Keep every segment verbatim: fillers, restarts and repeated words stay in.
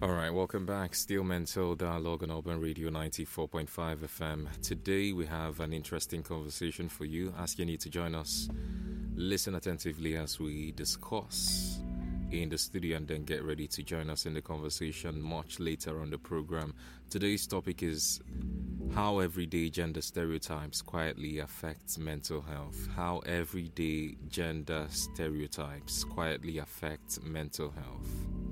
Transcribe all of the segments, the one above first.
All right, welcome back. Still Mental Dialogue on Urban Radio ninety-four point five F M. Today we have an interesting conversation for you, asking you to join us. Listen attentively as we discuss in the studio and then get ready to join us in the conversation much later on the program. Today's topic is how everyday gender stereotypes quietly affect mental health. How everyday gender stereotypes quietly affect mental health.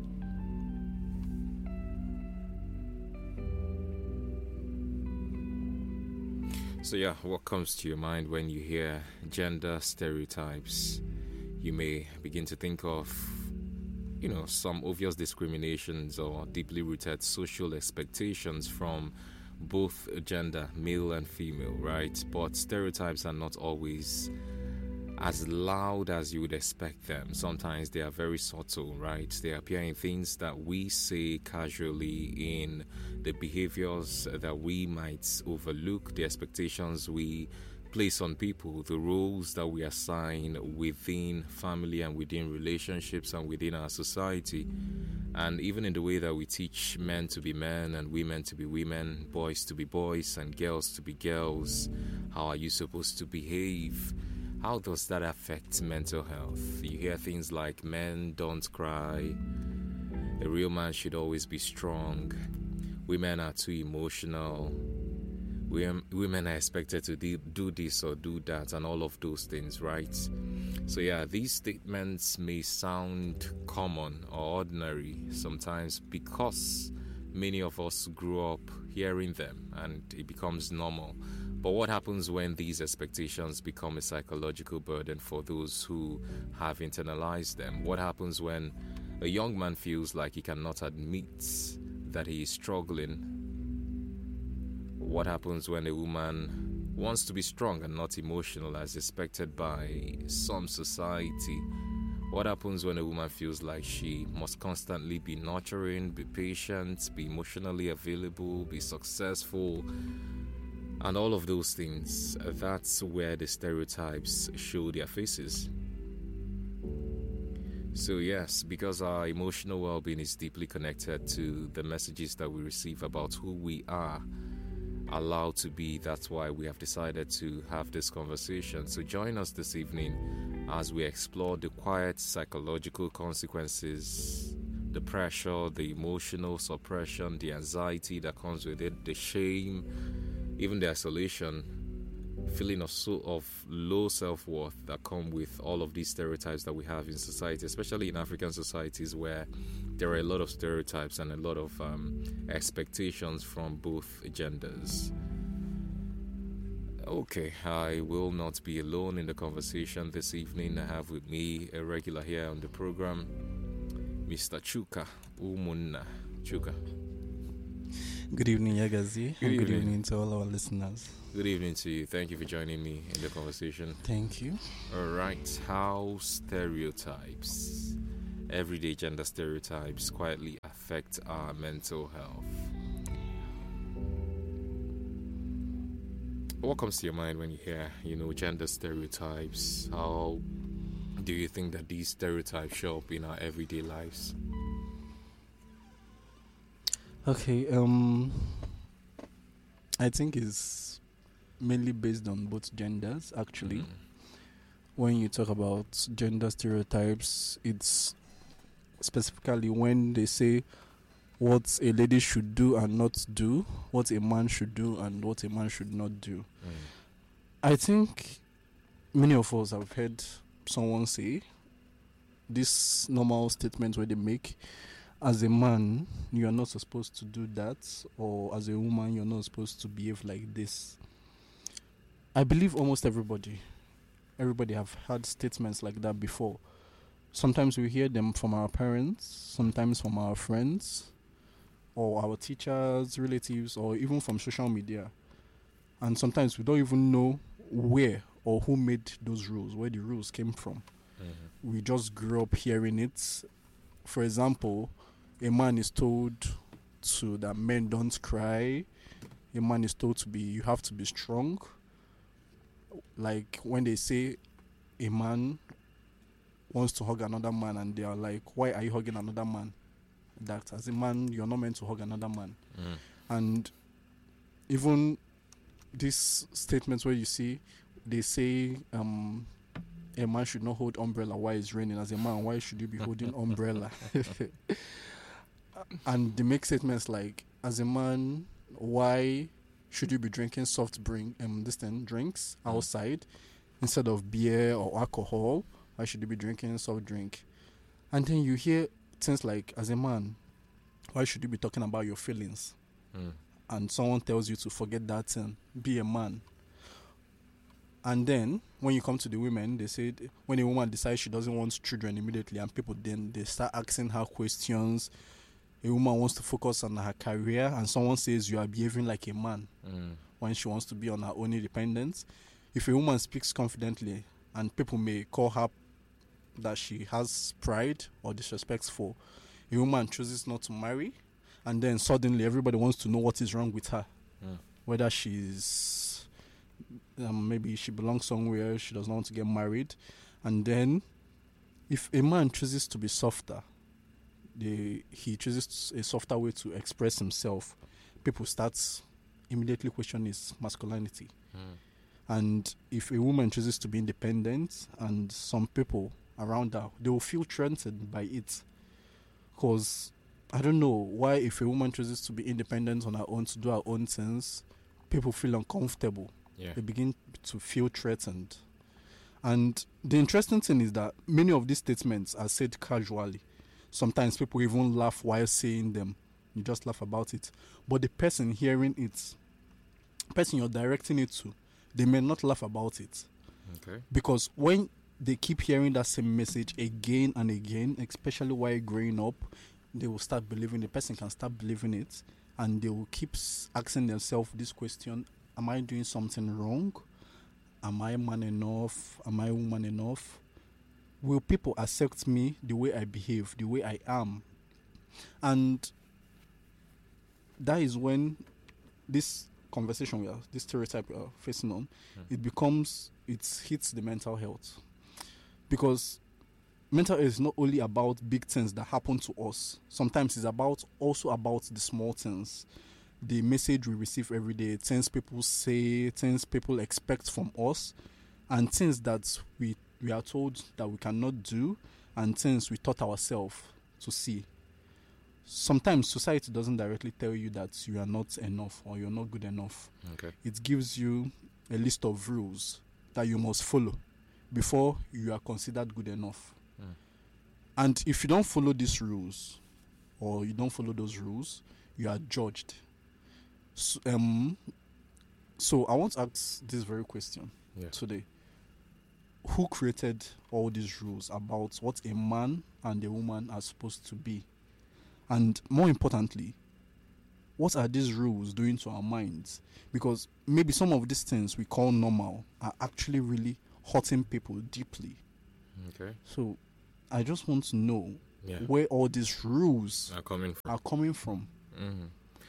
So yeah, what comes to your mind when you hear gender stereotypes? You may begin to think of, you know, some obvious discriminations or deeply rooted social expectations from both gender, male and female, right? But stereotypes are not always as loud as you would expect them. Sometimes they are very subtle, right? They appear in things that we say casually, in the behaviors that we might overlook, the expectations we place on people, the roles that we assign within family and within relationships and within our society, and even in the way that we teach men to be men and women to be women, boys to be boys and girls to be girls. How are you supposed to behave? How does that affect mental health? You hear things like men don't cry, a real man should always be strong, women are too emotional, women are expected to do this or do that, and all of those things, right? So yeah, these statements may sound common or ordinary sometimes because many of us grew up hearing them and it becomes normal. But what happens when these expectations become a psychological burden for those who have internalized them? What happens when a young man feels like he cannot admit that he is struggling? What happens when a woman wants to be strong and not emotional as expected by some society? What happens when a woman feels like she must constantly be nurturing, be patient, be emotionally available, be successful, and all of those things? That's where the stereotypes show their faces. So yes, because our emotional well-being is deeply connected to the messages that we receive about who we are allowed to be, that's why we have decided to have this conversation. So join us this evening as we explore the quiet psychological consequences, the pressure, the emotional suppression, the anxiety that comes with it, the shame, even the isolation, feeling of so of low self-worth that come with all of these stereotypes that we have in society, especially in African societies where there are a lot of stereotypes and a lot of um, expectations from both genders. Okay, I will not be alone in the conversation this evening. I have with me a regular here on the program, Mister Chuka Umunna. Chuka. Good evening, Yagazi. Good and evening. Good evening to all our listeners. Good evening to you. Thank you for joining me in the conversation. Thank you. All right. How stereotypes, everyday gender stereotypes, quietly affect our mental health? What comes to your mind when you hear, you know, gender stereotypes? How do you think that these stereotypes show up in our everyday lives? Okay, um, I think it's mainly based on both genders, actually. Mm. When you talk about gender stereotypes, it's specifically when they say what a lady should do and not do, what a man should do and what a man should not do. Mm. I think many of us have heard someone say this normal statement where they make, as a man, you are not supposed to do that, or as a woman, you're not supposed to behave like this. I believe almost everybody, everybody have had statements like that before. Sometimes we hear them from our parents, sometimes from our friends, or our teachers, relatives, or even from social media. And sometimes we don't even know where or who made those rules, where the rules came from. Mm-hmm. We just grew up hearing it. For example, a man is told to that men don't cry. A man is told to be, you have to be strong. Like when they say a man wants to hug another man and they are like, why are you hugging another man? that as a man, you're not meant to hug another man. Mm. And even these statements where you see, they say, um, a man should not hold umbrella while it's raining. As a man, why should you be holding umbrella? And they make statements like, as a man, why should you be drinking soft drink, um, this thing, drinks outside instead of beer or alcohol? Why should you be drinking soft drink? And then you hear things like, as a man, why should you be talking about your feelings? Mm. And someone tells you to forget that thing, be a man. And then when you come to the women, they say when a woman decides she doesn't want children immediately, and people then they start asking her questions. A woman wants to focus on her career, and someone says you are behaving like a man Mm. when she wants to be on her own independence. If a woman speaks confidently, and people may call her that she has pride or disrespectful, a woman chooses not to marry, and then suddenly everybody wants to know what is wrong with her. Mm. Whether she's um, maybe she belongs somewhere, she does not want to get married. And then if a man chooses to be softer, the, he chooses a softer way to express himself, people start immediately questioning his masculinity. Mm. And if a woman chooses to be independent, and some people around her, they will feel threatened by it. Because I don't know why, if a woman chooses to be independent on her own, to do her own things, people feel uncomfortable. Yeah. They begin to feel threatened. And the interesting thing is that many of these statements are said casually. Sometimes people even laugh while saying them. You just laugh about it. But the person hearing it, person you're directing it to, they may not laugh about it. Okay. Because when they keep hearing that same message again and again, especially while growing up, they will start believing, the person can start believing it, and they will keep asking themselves this question: am I doing something wrong? Am I man enough? Am I woman enough? Will people accept me the way I behave, the way I am? And that is when this conversation we are, this stereotype we are facing on, Mm. it becomes, it hits the mental health. Because mental health is not only about big things that happen to us. Sometimes it's about also about the small things. The message we receive every day, things people say, things people expect from us, and things that we, we are told that we cannot do, and things we taught ourselves to see. Sometimes society doesn't directly tell you that you are not enough or you're not good enough. Okay. It gives you a list of rules that you must follow before you are considered good enough. Mm. And if you don't follow these rules, or you don't follow those rules, you are judged. So, um, so I want to ask this very question Yeah. today. Who created all these rules about what a man and a woman are supposed to be? And more importantly, what are these rules doing to our minds? Because maybe some of these things we call normal are actually really hurting people deeply. Okay. So I just want to know Yeah. where all these rules Are coming from. are coming from. Mm-hmm.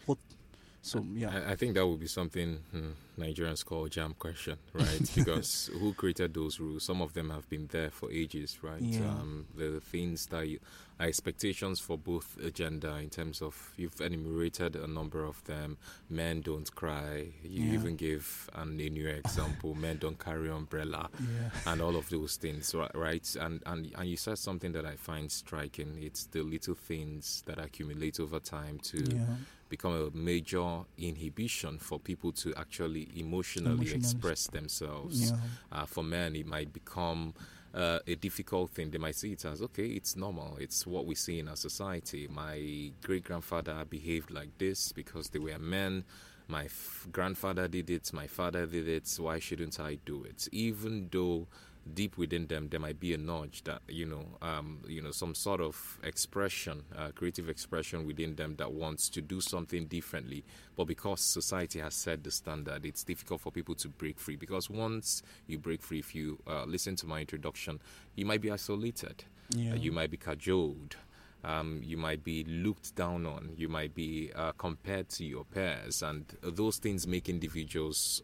So, yeah. I, I think that would be something hmm, Nigerians call jam question, right? Because who created those rules? Some of them have been there for ages, right? Yeah. Um, the things that you, are expectations for both gender in terms of, you've enumerated a number of them. Men don't cry. You Yeah. even give an in your example, men don't carry umbrella, Yeah. and all of those things, ri- right? And, and, and you said something that I find striking. It's the little things that accumulate over time to Yeah. become a major inhibition for people to actually emotionally, Emotionally. express themselves. Yeah. Uh, for men, it might become uh, a difficult thing. They might see it as, okay, it's normal. It's what we see in our society. My great-grandfather behaved like this because they were men. My f- grandfather did it. My father did it. Why shouldn't I do it? Even though deep within them there might be a nudge that, you know, um, you know, some sort of expression, uh, creative expression within them that wants to do something differently. But because society has set the standard, it's difficult for people to break free. Because once you break free, if you uh, listen to my introduction, you might be isolated. Yeah. Uh, you might be cajoled. Um, you might be looked down on, you might be uh, compared to your peers, and those things make individuals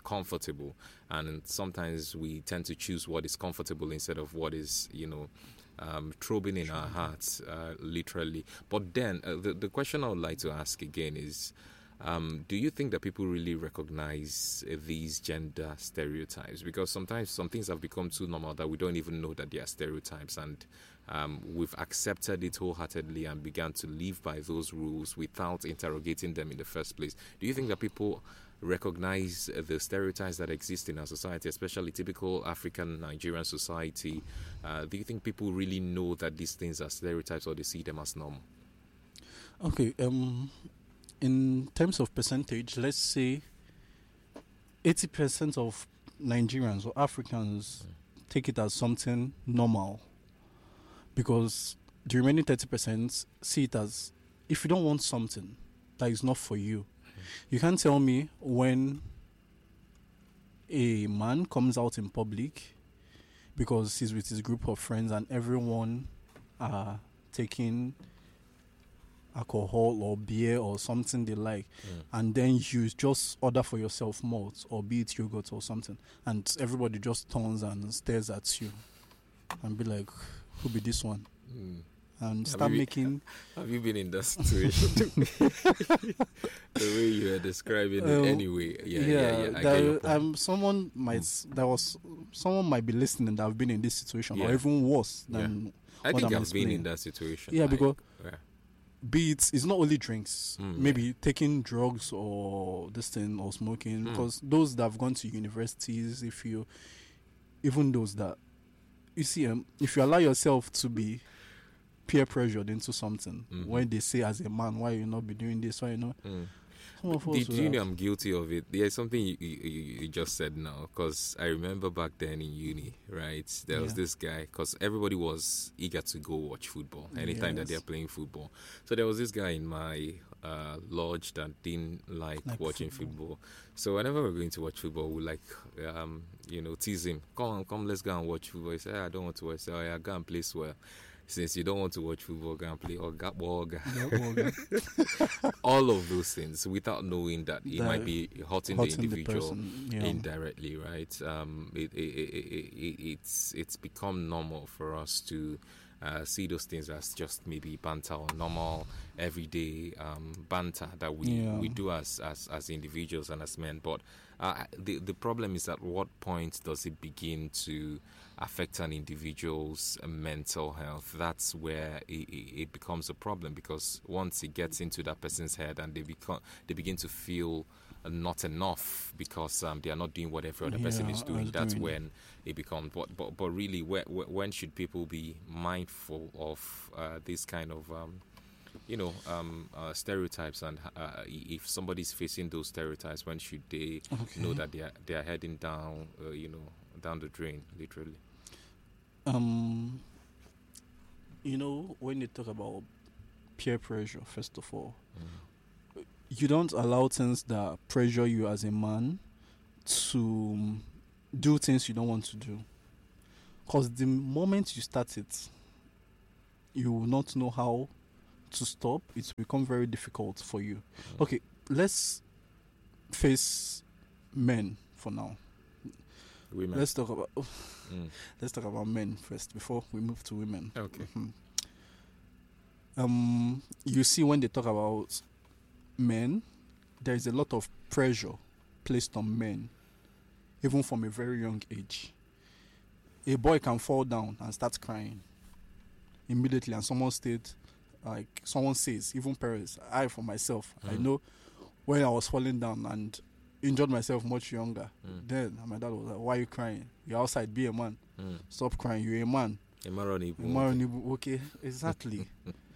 uncomfortable. And sometimes we tend to choose what is comfortable instead of what is, you know, um, throbbing in our hearts, uh, literally. But then uh, the the question I would like to ask again is, um, do you think that people really recognize uh, these gender stereotypes? Because sometimes some things have become too normal that we don't even know that they are stereotypes, and um, we've accepted it wholeheartedly and began to live by those rules without interrogating them in the first place. Do you think that people recognize uh, the stereotypes that exist in our society, especially typical African Nigerian society? Uh, do you think people really know that these things are stereotypes, or they see them as normal? Okay, um, in terms of percentage, let's say eighty percent of Nigerians or Africans mm. take it as something normal, because the remaining thirty percent see it as, if you don't want something that is not for you, you can't tell me when a man comes out in public because he's with his group of friends and everyone are taking alcohol or beer or something they like, mm. and then you just order for yourself malt or be it yogurt or something, and everybody just turns and stares at you and be like, who be this one? Mm. And start have making. Have you been in that situation? The way you are describing it, um, anyway. Yeah, yeah, yeah. yeah. I there, get your point. Um, someone might. Mm. There was someone might be listening that have been in this situation, yeah. or even worse than. Yeah. I think I'm I've explaining. been in that situation. Yeah, like, because yeah. be it, it's not only drinks. Mm, maybe yeah. taking drugs or this thing or smoking. Mm. Because those that have gone to universities, if you, even those that, you see, um, if you allow yourself to be peer pressured into something, mm-hmm. when they say as a man, why you not be doing this, why you not? Mm. Did you know I'm guilty of it? There's something you, you, you just said now, because I remember back then in uni, right? There yeah. was this guy, because everybody was eager to go watch football anytime yes. that they're playing football. So there was this guy in my uh, lodge that didn't like, like watching football. football. So whenever we're going to watch football, we like, um, you know, tease him. Come on, come, let's go and watch football. He said, I don't want to watch. So I go and play swear. Since you don't want to watch football, go and play or gabboga. All of those things without knowing that it the, might be hurting, hurting the individual the yeah. indirectly, right? Um, it, it, it, it, it's it's become normal for us to uh, see those things as just maybe banter or normal everyday um, banter that we, yeah. we do as, as as individuals and as men. But uh, the the problem is, at what point does it begin to affect an individual's mental health? That's where it, it becomes a problem, because once it gets into that person's head and they become they begin to feel not enough because um, they are not doing what every other yeah, person is doing, that's doing. when it becomes. But but, but really, where, where, when should people be mindful of uh, this kind of um, you know um, uh, stereotypes, and uh, if somebody's facing those stereotypes, when should they okay. know that they are they are heading down uh, you know down the drain, literally? Um, you know, when you talk about peer pressure, first of all, mm. you don't allow things that pressure you as a man to do things you don't want to do. Because the moment you start it, you will not know how to stop. It will become very difficult for you. Mm. Okay, let's face men for now. Women. Let's talk about mm. let's talk about men first before we move to women. Okay. Mm-hmm. Um, you see, when they talk about men, there is a lot of pressure placed on men, even from a very young age. A boy can fall down and start crying immediately, and someone stayed, like someone says, even parents. I, for myself, mm. I know when I was falling down and injured myself much younger. Mm. Then my dad was like, why are you crying? You're outside, be a man. Mm. Stop crying, you're a man. Okay, exactly.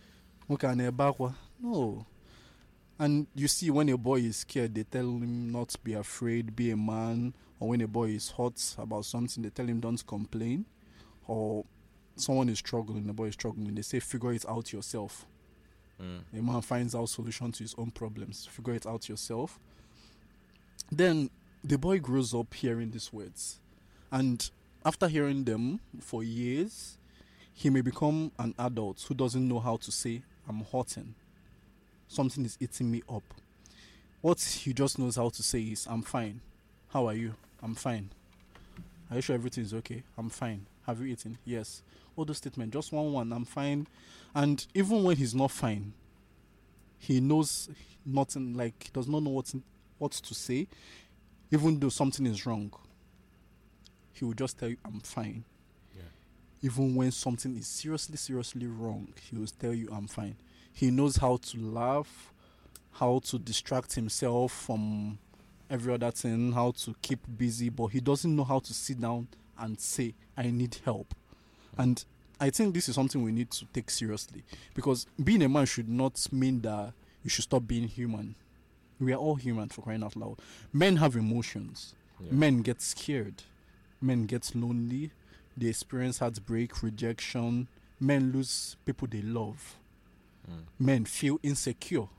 No. And you see, when a boy is scared, they tell him not to be afraid, be a man. Or when a boy is hot about something, they tell him don't complain. Or someone is struggling, the boy is struggling, they say figure it out yourself. Mm. A man finds out solution to his own problems. Figure it out yourself. Then the boy grows up hearing these words, and after hearing them for years, he may become an adult who doesn't know how to say, I'm hurting, something is eating me up. What he just knows how to say is, I'm fine. How are you? I'm fine. Are you sure everything is okay? I'm fine. Have you eaten? Yes. All those statements, just one one, I'm fine. And even when he's not fine, he knows nothing, like he does not know what what to say, even though something is wrong. He will just tell you, I'm fine. Yeah. Even when something is seriously, seriously wrong, he will tell you, I'm fine. He knows how to laugh, how to distract himself from every other thing, how to keep busy, but he doesn't know how to sit down and say, I need help. And I think this is something we need to take seriously, because being a man should not mean that you should stop being human. We are all human, for crying out loud. Men have emotions. Yeah. Men get scared. Men get lonely. They experience heartbreak, rejection. Men lose people they love. Mm. Men feel insecure.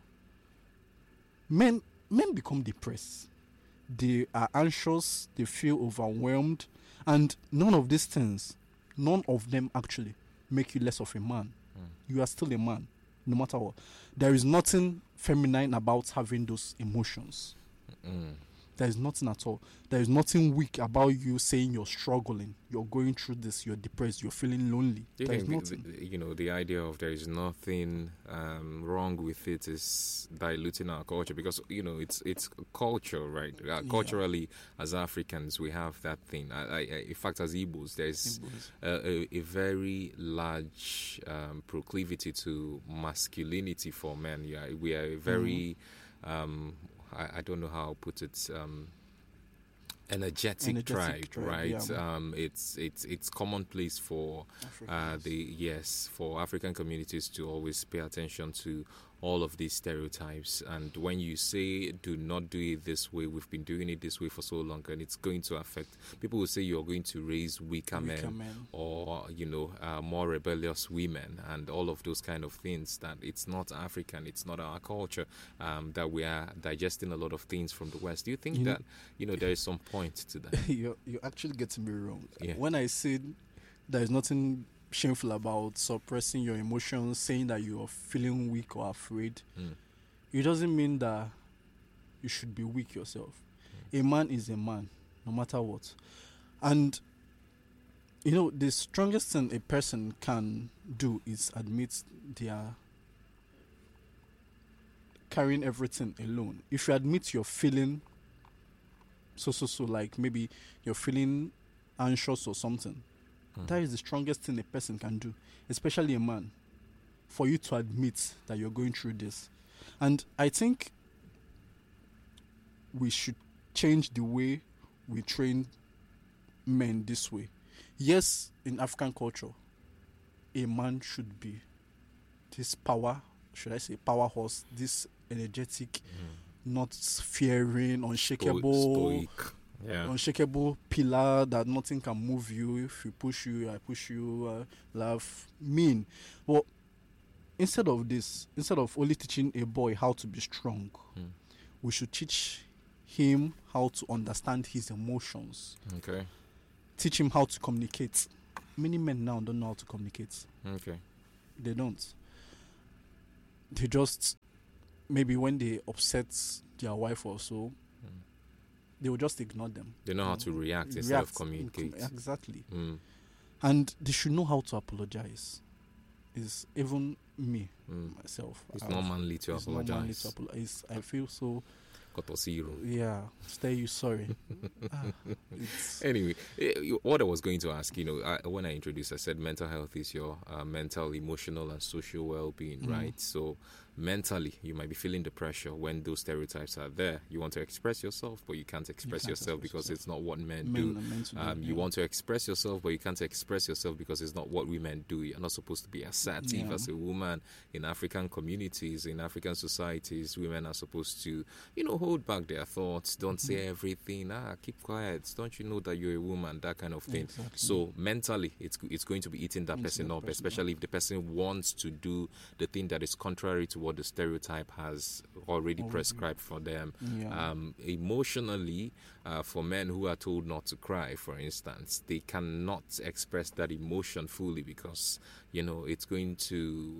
Men men become depressed. They are anxious. They feel overwhelmed. And none of these things, none of them actually make you less of a man. Mm. You are still a man, no matter what. There is nothing feminine about having those emotions. Mm. There is nothing at all. There is nothing weak about you saying you're struggling, you're going through this, you're depressed, you're feeling lonely. Do you There is think, nothing. the- you know, the idea of there is nothing um, wrong with it is diluting our culture, because, you know, it's it's culture, right? Uh, Yeah. Culturally, as Africans, we have that thing. I, I, I- in fact, as Igbos, there's a, a, a very large um, proclivity to masculinity for men. Yeah, we are a very, um, I, I don't know how I'll put it, um, energetic, Energetic tribe, tribe, right? yeah. Um, it's it's it's commonplace for uh, Africans. the yes for African communities to always pay attention to all of these stereotypes. And when you say do not do it this way, we've been doing it this way for so long, and it's going to affect people. Will say you're going to raise weaker, Weaker men, men. or you know uh, more rebellious women, and all of those kind of things. That it's not African, it's not our culture. Um, that we are digesting a lot of things from the West. Do you think You know- that you know there is some point to that? you're, you're actually getting me wrong. Yeah. When I said there is nothing shameful about suppressing your emotions, saying that you are feeling weak or afraid, Mm. it doesn't mean that you should be weak yourself. A man is a man, no matter what. And, you know, the strongest thing a person can do is admit they are carrying everything alone. If you admit you're feeling so, so, so, like maybe you're feeling anxious or something, Mm. that is the strongest thing a person can do, especially a man, for you to admit that you're going through this. And I think we should change the way we train men this way. Yes, in African culture, a man should be this power, should I say power horse, this energetic, Mm. not fearing, Sto- unshakable, stoic. Yeah. unshakable pillar that nothing can move you. If you push you, I push you, uh, laugh, mean. But instead of this, instead of only teaching a boy how to be strong, Mm. we should teach him how to understand his emotions. Okay. Teach him how to communicate. Many men now don't know how to communicate. Okay. They don't. They just, maybe when they upset their wife or so, Mm. they will just ignore them. They know how to react instead React of communicate. in- Exactly. Mm. And they should know how to apologize. Is even me, Mm. myself. It's I've- not manly to it's not manly apologize. to apologize. I feel so, Kotosiro. yeah, stay you sorry. Ah, it's, Anyway, eh, you- what I was going to ask, you know, I, when I introduced, I said mental health is your uh, mental, emotional, and social well-being, Mm. right? So, mentally, you might be feeling the pressure when those stereotypes are there. You want to express yourself, but you can't express can't yourself express because yourself. it's not what men, men do. are meant to do, Um, you yeah. want to express yourself, but you can't express yourself because it's not what women do. You're not supposed to be assertive Yeah. as a woman. In African communities, in African societies, women are supposed to, you know, hold back their thoughts. Don't say Mm-hmm. everything. Ah, keep quiet. Don't you know that you're a woman? That kind of thing. Exactly. So mentally, it's it's going to be eating that Eating person that up, person especially if the person wants to do the thing that is contrary to what the stereotype has already Already. prescribed for them. yeah. Um, emotionally, uh, for men who are told not to cry, for instance, they cannot express that emotion fully because, you know, it's going to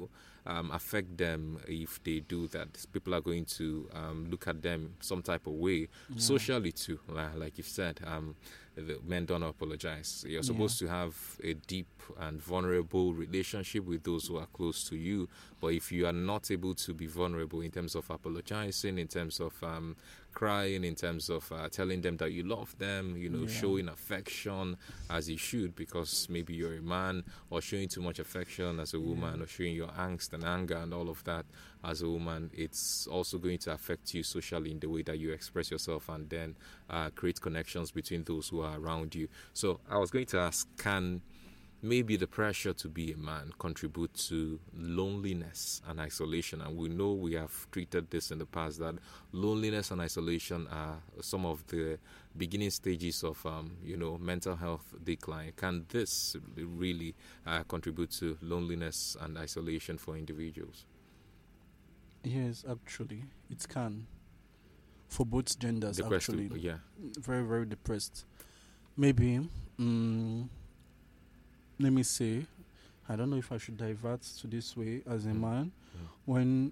um, affect them if they do that. People are going to um, look at them some type of way, Yeah. socially too, like, like you've said. Um, the men don't apologize. You're supposed Yeah. to have a deep and vulnerable relationship with those who are close to you. But if you are not able to be vulnerable in terms of apologizing, in terms of um, crying, in terms of uh, telling them that you love them, you know, Yeah. showing affection as you should, because maybe you're a man, or showing too much affection as a woman, Yeah. or showing your angst and anger and all of that as a woman, it's also going to affect you socially in the way that you express yourself, and then uh, create connections between those who are around you. So I was going to ask, can maybe the pressure to be a man contribute to loneliness and isolation? And we know, we have treated this in the past, that loneliness and isolation are some of the beginning stages of um, you know, mental health decline. Can this really uh, contribute to loneliness and isolation for individuals? Yes, actually, it can. For both genders, Depressed, actually. yeah. Very, very depressed. Maybe, mm, let me say, I don't know if I should divert to this way as a Mm. man. Mm. When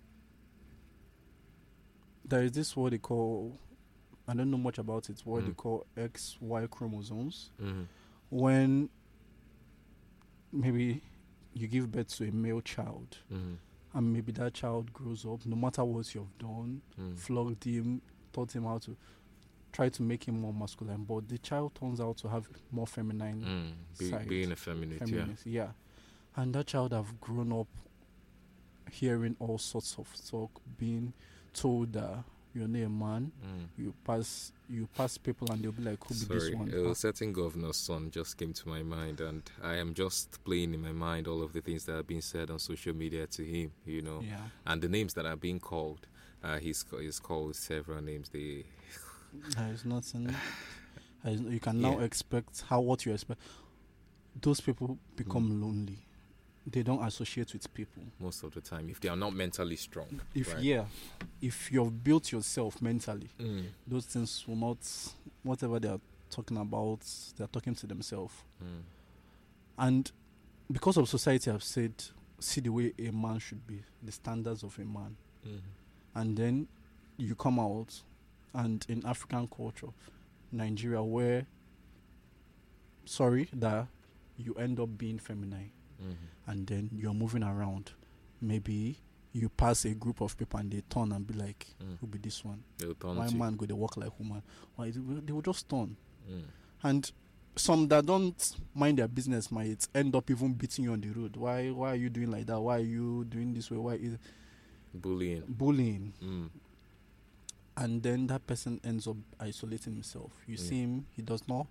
there is this, what they call, I don't know much about it, what they Mm. call X Y chromosomes. Mhm. When maybe you give birth to a male child, Mhm. and maybe that child grows up, no matter what you've done, Mm. flogged him, taught him how to try to make him more masculine, but the child turns out to have more feminine, Mm. Be, side, being effeminate, yeah. feminist, yeah. And that child have grown up hearing all sorts of talk, being told that you're not a man, Mm. you pass you pass people and they'll be like, who be this Sorry, one? a certain governor's son just came to my mind, and I am just playing in my mind all of the things that are being said on social media to him, you know, Yeah. and the names that are being called. Uh, he's ca- he's called several names. They There is nothing. there is- you can now Yeah. expect how what you expect. Those people become Mm. lonely. They don't associate with people. most of the time, if they are not mentally strong, If right? yeah, if you've built yourself mentally, Mm. those things will not. Whatever they are talking about, they are talking to themselves. Mm. And because of society, I've said, see the way a man should be, the standards of a man, Mhm. and then you come out, and in African culture, Nigeria, where sorry that you end up being feminine, Mhm. and then you're moving around, maybe you pass a group of people and they turn and be like, Mm. who be this one? They'll turn Why to- man go they walk like woman? Why they will they will just turn. Mm. And some that don't mind their business might end up even beating you on the road. Why why are you doing like that? Why are you doing this way? Why is Bullying. bullying? Mm. And then that person ends up isolating himself. You Yeah. see him, he does not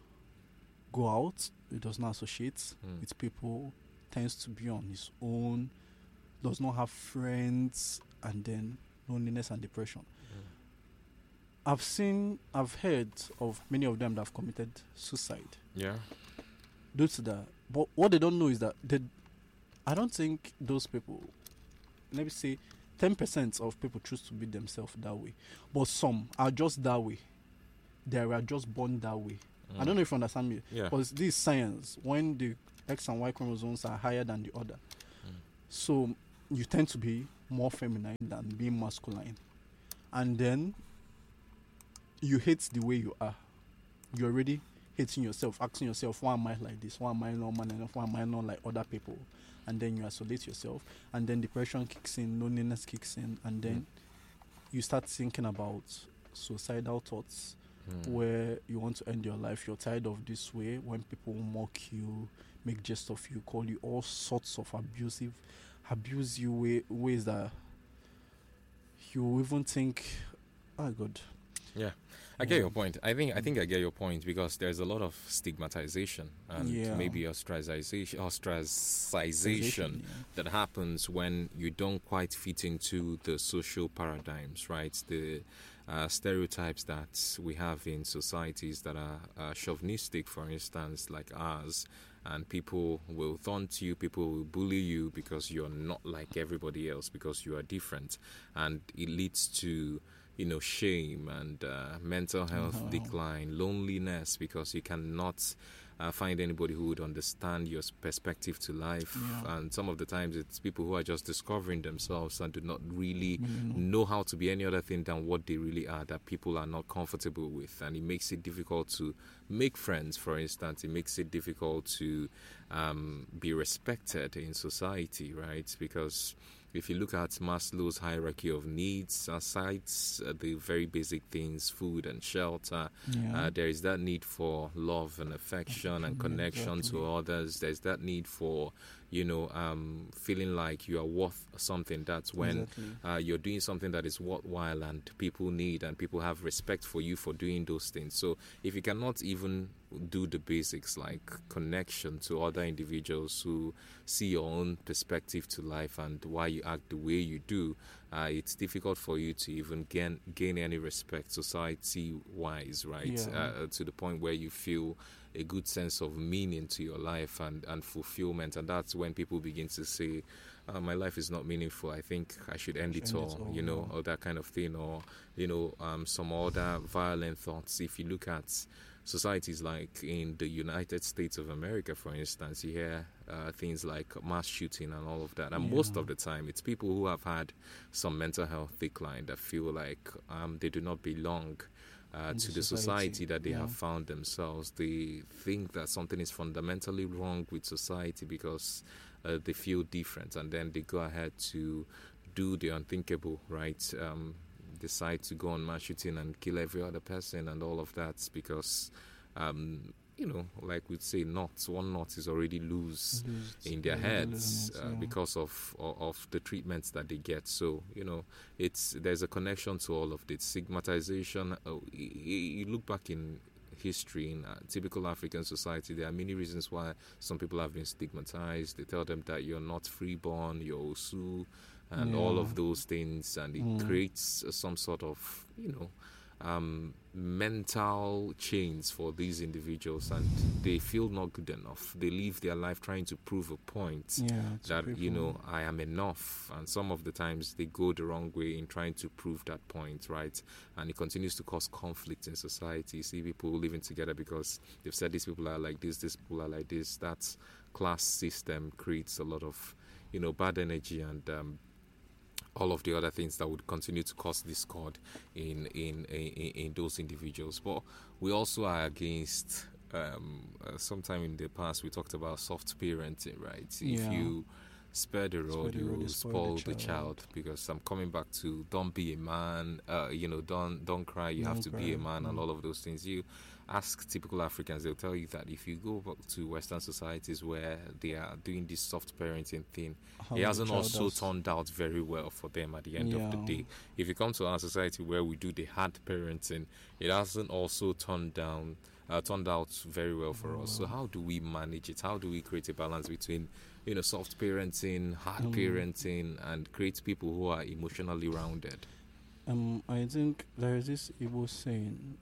go out, he does not associate Mm. with people, tends to be on his own, does not have friends, and then loneliness and depression. Mm. I've seen, I've heard of many of them that have committed suicide Yeah. due to that. But what they don't know is that they, I don't think those people, let me say, ten percent of people choose to be themselves that way. But some are just that way. They are just born that way. I Mm. don't know if you understand me. Yeah. Because this is science. When the X and Y chromosomes are higher than the other, Mm. so you tend to be more feminine than being masculine. And then you hate the way you are. You're already hating yourself, asking yourself, why am I like this? Why am I not man enough? Why am I not like other people? And then you isolate yourself. And then depression kicks in, loneliness kicks in. And then Mm. you start thinking about suicidal thoughts, Mm. where you want to end your life. You're tired of this way when people mock you, make jest of you, call you all sorts of abusive, abuse you way, ways that you even think, oh God. Yeah, I get your point. I think I think I get your point, because there's a lot of stigmatization and Yeah. maybe ostracization, ostracization Yeah. that happens when you don't quite fit into the social paradigms, right? The uh, stereotypes that we have in societies that are uh, chauvinistic, for instance, like ours. And people will taunt you, people will bully you because you're not like everybody else, because you are different. And it leads to, you know, shame and uh, mental health Uh-huh. decline, loneliness, because you cannot uh, find anybody who would understand your perspective to life. Yeah. And some of the times it's people who are just discovering themselves and do not really Mm-hmm. know how to be any other thing than what they really are, that people are not comfortable with. And it makes it difficult to make friends, for instance. It makes it difficult to um, be respected in society, right? Because if you look at Maslow's hierarchy of needs, aside uh, the very basic things, food and shelter, Yeah. uh, there is that need for love and affection and Yeah, connection exactly. to others. There's that need for, you know, um, feeling like you are worth something. That's when Exactly. uh, you're doing something that is worthwhile and people need and people have respect for you for doing those things. So if you cannot even do the basics like connection to other individuals who see your own perspective to life and why you act the way you do, uh, it's difficult for you to even gain gain any respect society wise, right? Yeah. Uh, to the point where you feel a good sense of meaning to your life and, and fulfillment. And that's when people begin to say, uh, my life is not meaningful, I think I should end, it, End it all, all, you know, yeah. or that kind of thing, or, you know, um, some other violent thoughts. If you look at societies like in the United States of America, for instance, you hear uh, things like mass shooting and all of that. And Yeah. most of the time, it's people who have had some mental health decline that feel like um, they do not belong uh, In to the the society, society, that they yeah. have found themselves. They think that something is fundamentally wrong with society because uh, they feel different, and then they go ahead to do the unthinkable, right? Um, decide to go on mass shooting and kill every other person and all of that because, um, you know, like we'd say, knots, one knot is already loose Lose- in their yeah, heads losing it, uh, yeah. because of, of of the treatments that they get. So you know, it's there's a connection to all of this stigmatization. Uh, y- y- you look back in history in uh, typical African society, there are many reasons why some people have been stigmatized. They tell them that you're not freeborn, you're Osu, and all Yeah. of those things, and it Mm. creates uh, some sort of, you know, um, mental chains for these individuals, and they feel not good enough. They live their life trying to prove a point Yeah, to that, you people. know, I am enough. And some of the times they go the wrong way in trying to prove that point, right? And it continues to cause conflict in society. You see people living together because they've said these people are like this, these people are like this. That class system creates a lot of, you know, bad energy and um, all of the other things that would continue to cause discord in in in, in those individuals. But we also are against. Um, uh, sometime in the past, we talked about soft parenting, right? Yeah. If you spare the road, the you road, will you spoil spoil the the child. child. Because I'm coming back to don't be a man. Uh, you know, don't don't cry. You have Don't to be a cry. man, and Mm. all of those things. You ask typical Africans, they'll tell you that if you go back to Western societies where they are doing this soft parenting thing, How it the hasn't child also has- turned out very well for them at the end of the Yeah. day. If you come to our society where we do the hard parenting, it hasn't also turned down uh, turned out very well for us. So how do we manage it? How do we create a balance between, you know, soft parenting, hard Um, parenting, and create people who are emotionally rounded? Um, I think there is this Igbo saying.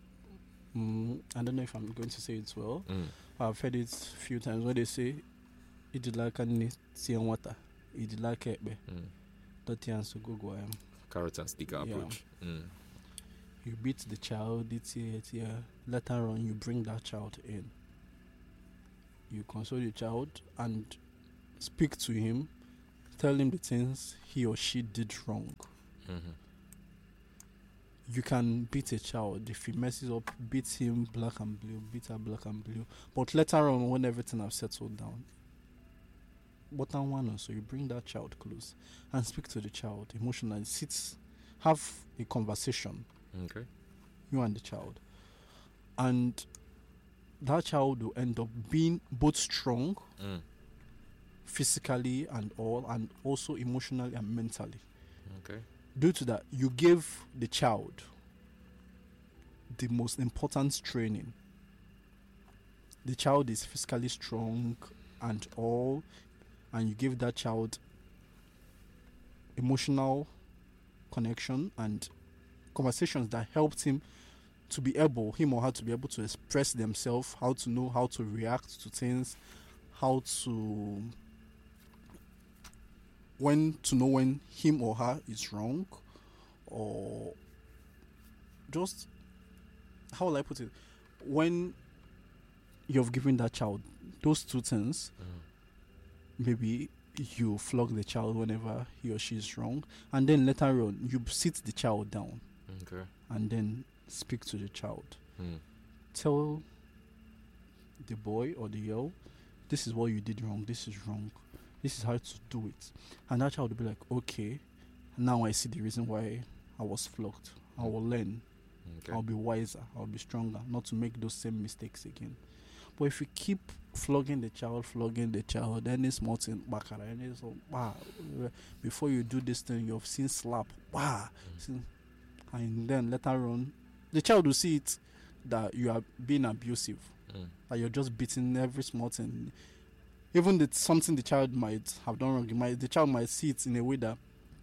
Mm, I don't know if I'm going to say it well. Mm. I've heard it a few times where they say, "Idilaka ni tiyan wata, idilaka ebe, Mm. doti ansu gugwayam." Carrot and stick Yeah. approach. Mm. You beat the child, it's here, it's here. Later on, you bring that child in. You console the child and speak to him, tell him the things he or she did wrong. Mm-hmm. You can beat a child if he messes up, beat him black and blue, beat her black and blue. But later on, when everything has settled down, what I want, so you bring that child close and speak to the child emotionally. Sit, have a conversation, Okay. you and the child, and that child will end up being both strong Mm. physically and all, and also emotionally and mentally. Okay. Due to that, you give the child the most important training. The child is physically strong and all, and you give that child emotional connection and conversations that helped him to be able, him or her to be able to express themselves, how to know how to react to things, how to when to know when him or her is wrong, or just how will I put it? When you've given that child those two things. Mm. Maybe you flog the child whenever he or she is wrong, and then later on you sit the child down. Okay. And then speak to the child. Mm. Tell the boy or the girl, this is what you did wrong, this is wrong, this is how to do it. And that child will be like, okay, now I see the reason why I was flogged. I will learn. Okay. I'll be wiser, I'll be stronger, not to make those same mistakes again. But if you keep flogging the child, flogging the child, then it's more thing back and it's so, wow, before you do this thing, you've seen slap, wow, Mm. and then later on, the child will see it that you are being abusive, Mm. that you're just beating every small thing. Even that something the child might have done wrong, might, the child might see it in a way that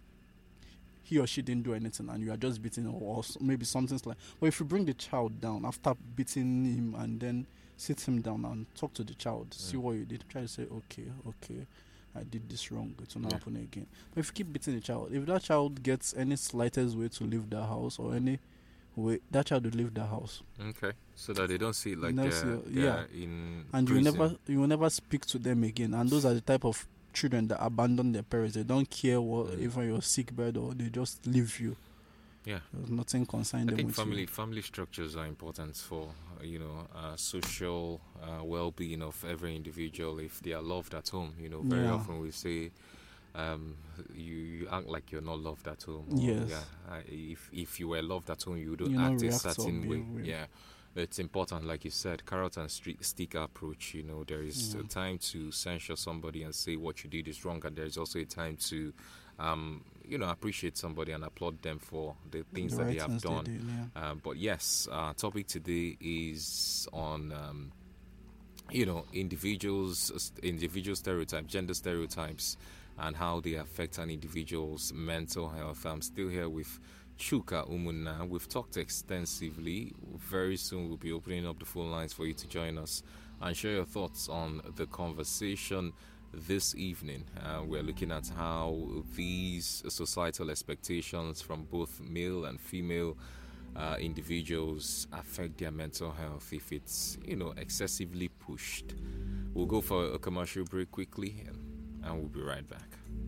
he or she didn't do anything and you are just beating, or, or maybe something's like. But if you bring the child down after beating him and then sit him down and talk to the child, mm. see what you did, try to say, okay, okay, I did this wrong, it will not yeah. happen again. But if you keep beating the child, if that child gets any slightest way to leave the house or any way, that child will leave the house. Okay, so that they don't see it like they're, they're, yeah. they're in and prison. you never you will never speak to them again. And those are the type of children that abandon their parents. They don't care what mm. even you're sick bed, or they just leave you. Yeah, there's nothing concerned I them think with family you. family structures are important for uh, you know uh, social uh, well-being of every individual. If they are loved at home, you know, very Yeah. often we say um, you, you act like you're not loved at home. Or, Yes. Yeah. Uh, if if you were loved at home, you don't You don't act a react or certain way. behave. Yeah. It's important, like you said, carrot and streak, stick approach. You know, there is Yeah. a time to censure somebody and say what you did is wrong, and there is also a time to, um, you know, appreciate somebody and applaud them for the things The that right they have things done. they did, yeah. Um, but yes, our topic today is on, um, you know, individuals, individual stereotypes, gender stereotypes, and how they affect an individual's mental health. I'm still here with Chuka Umunna. We've talked extensively. Very soon we'll be opening up the phone lines for you to join us and share your thoughts on the conversation this evening. Uh, we're looking at how these societal expectations from both male and female uh, individuals affect their mental health if it's, you know, excessively pushed. We'll go for a commercial break quickly and, and we'll be right back.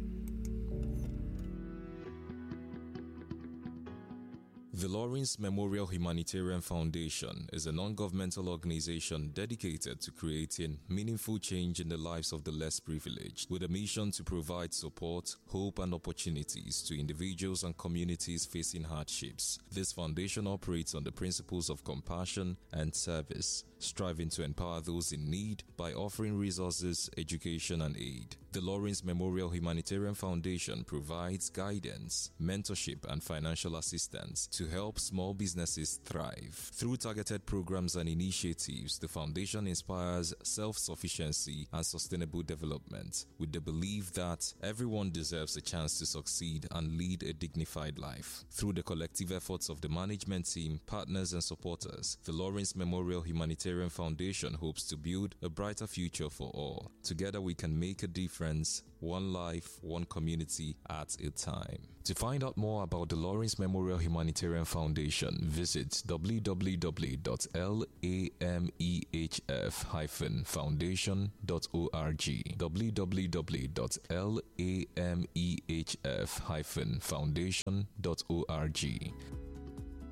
The Lawrence Memorial Humanitarian Foundation is a non-governmental organization dedicated to creating meaningful change in the lives of the less privileged, with a mission to provide support, hope, and opportunities to individuals and communities facing hardships. This foundation operates on the principles of compassion and service, striving to empower those in need by offering resources, education, and aid. The Lawrence Memorial Humanitarian Foundation provides guidance, mentorship, and financial assistance to help small businesses thrive. Through targeted programs and initiatives, the foundation inspires self-sufficiency and sustainable development, with the belief that everyone deserves a chance to succeed and lead a dignified life. Through the collective efforts of the management team, partners, and supporters, the Lawrence Memorial Humanitarian Foundation hopes to build a brighter future for all. Together we can make a difference, one life, one community at a time. To find out more about the Lawrence Memorial Humanitarian Foundation, visit w w w dot lamehf dash foundation dot org, w w w dot lamehf dash foundation dot org.